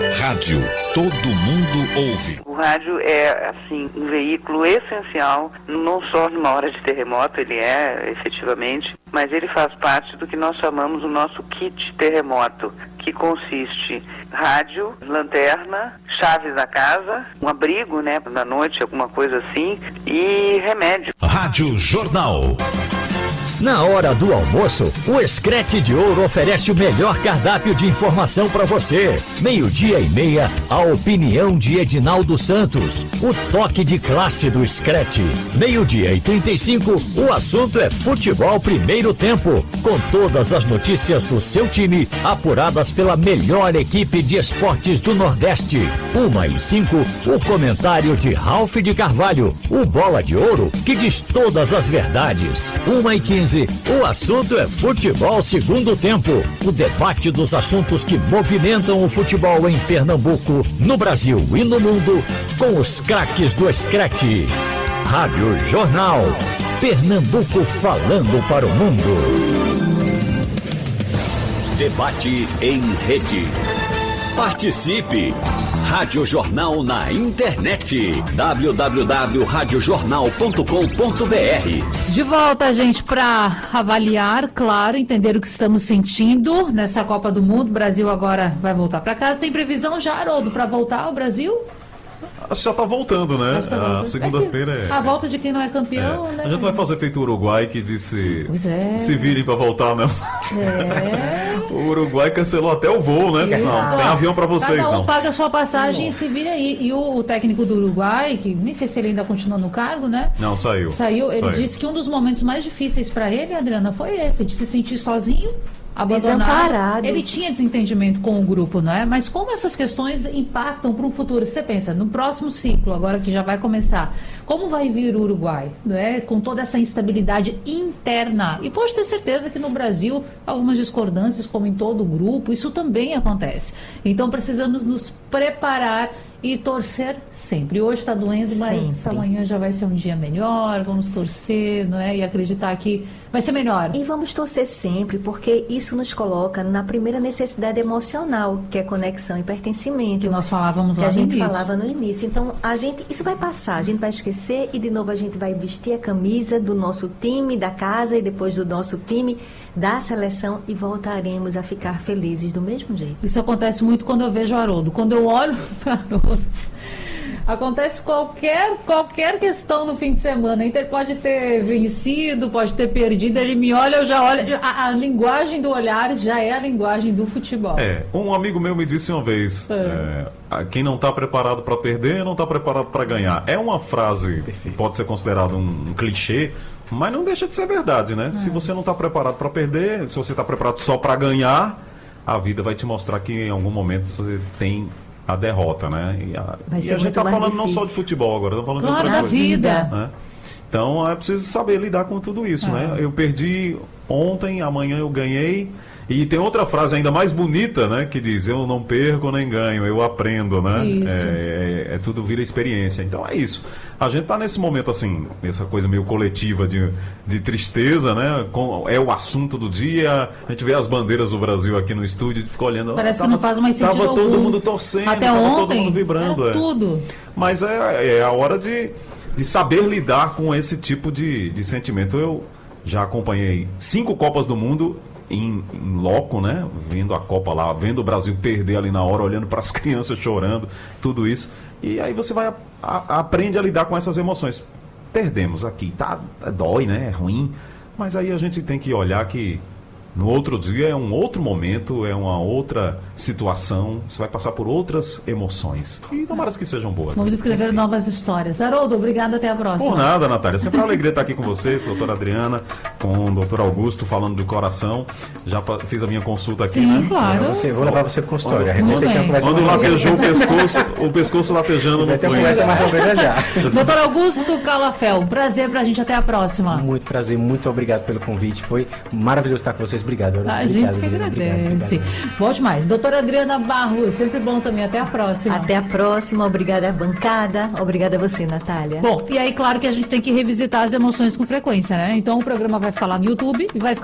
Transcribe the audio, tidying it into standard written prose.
Rádio, todo mundo ouve. O rádio é, assim, um veículo essencial, não só numa hora de terremoto, ele é, efetivamente, mas ele faz parte do que nós chamamos o nosso kit terremoto, que consiste rádio, lanterna, chaves da casa, um abrigo, né, na noite, alguma coisa assim, e remédio. Rádio Jornal. Na hora do almoço, o Screte de Ouro oferece o melhor cardápio de informação para você. 12:30, a opinião de Edinaldo Santos. O toque de classe do Screte. 12:35, o assunto é futebol primeiro tempo. Com todas as notícias do seu time, apuradas pela melhor equipe de esportes do Nordeste. 1:05, o comentário de Ralph de Carvalho. O Bola de Ouro, que diz todas as verdades. 1:15, o assunto é futebol segundo tempo. O debate dos assuntos que movimentam o futebol em Pernambuco, no Brasil e no mundo, com os craques do Screte. Rádio Jornal. Pernambuco falando para o mundo. Debate em rede. Participe! Rádio Jornal na internet. www.radiojornal.com.br. De volta, gente, para avaliar, claro, entender o que estamos sentindo nessa Copa do Mundo. O Brasil agora vai voltar para casa. Tem previsão já, Haroldo, para voltar ao Brasil? Acho que já tá voltando, né? Tá Segunda-feira é... A volta de quem não é campeão, né? A gente vai fazer feito o Uruguai, que disse... Pois é. Se virem pra voltar, né? É. O Uruguai cancelou até o voo, né? Isso. Não, tem avião pra vocês, Cada um não. paga a sua passagem e se vira aí. E o técnico do Uruguai, que nem sei se ele ainda continua no cargo, né? Não, saiu. Ele disse que um dos momentos mais difíceis para ele, Adriana, foi esse, de se sentir sozinho, abandonado. Ele tinha desentendimento com o grupo, não é? Mas como essas questões impactam para um futuro? Você pensa, no próximo ciclo, agora que já vai começar, como vai vir o Uruguai, não é? Com toda essa instabilidade interna. E pode ter certeza que no Brasil, algumas discordâncias, como em todo o grupo, isso também acontece. Então precisamos nos preparar e torcer sempre. Hoje está doendo, mas amanhã já vai ser um dia melhor, vamos torcer, não é? E acreditar que vai ser melhor. E vamos torcer sempre, porque isso nos coloca na primeira necessidade emocional, que é conexão e pertencimento. Que nós falávamos lá no início. Que a gente falava no início. Então, isso vai passar, a gente vai esquecer e de novo a gente vai vestir a camisa do nosso time, da casa e depois do nosso time, da seleção e voltaremos a ficar felizes do mesmo jeito. Isso acontece muito quando eu vejo o Haroldo. Quando eu olho para o Haroldo, acontece qualquer questão no fim de semana. A Inter pode ter vencido, pode ter perdido, ele me olha, eu já olho. A linguagem do olhar já é a linguagem do futebol. Um amigo meu me disse uma vez, quem não está preparado para perder, não está preparado para ganhar. É uma frase que pode ser considerada um clichê, mas não deixa de ser verdade, né? Se você não está preparado para perder, se você está preparado só para ganhar, a vida vai te mostrar que em algum momento você tem a derrota, né? E a gente está falando não só de futebol agora, estamos falando de outra coisa, vida. Né? Então é preciso saber lidar com tudo isso, né? Eu perdi ontem, amanhã eu ganhei. E tem outra frase ainda mais bonita, né? Que diz, eu não perco nem ganho, eu aprendo, né? Tudo vira experiência. Então é isso. A gente tá nesse momento, assim, nessa coisa meio coletiva de tristeza, né? É o assunto do dia. A gente vê as bandeiras do Brasil aqui no estúdio e fica olhando. Parece que não faz mais sentido Tava algum. todo mundo torcendo, até tava ontem, todo mundo vibrando. Tudo. Mas é a hora de saber lidar com esse tipo de sentimento. Eu já acompanhei 5 Copas do Mundo em loco, né? Vendo a Copa lá, vendo o Brasil perder ali na hora, olhando para as crianças chorando, tudo isso. E aí você vai aprende a lidar com essas emoções. Perdemos aqui, dói, né? É ruim. Mas aí a gente tem que olhar que no outro dia é um outro momento, é uma outra situação, você vai passar por outras emoções. E tomara que sejam boas. Vamos escrever novas histórias. Haroldo, obrigado, até a próxima. Por nada, Natália. Sempre uma alegria estar aqui com vocês, doutora Adriana, com o doutor Augusto, falando do coração. Já fiz a minha consulta aqui, sim, né? Claro. Vou levar você pro consultório. Quando latejou o pescoço latejando não foi. Já. Doutor Augusto Calafel, um prazer pra gente, até a próxima. Muito prazer, muito obrigado pelo convite. Foi maravilhoso estar com vocês. Obrigado. A gente que agradece. Volte mais. Doutora Adriana Barros, sempre bom também. Até a próxima. Até a próxima. Obrigada à bancada. Obrigada a você, Natália. Bom, e aí, claro que a gente tem que revisitar as emoções com frequência, né? Então o programa vai ficar lá no YouTube e vai ficar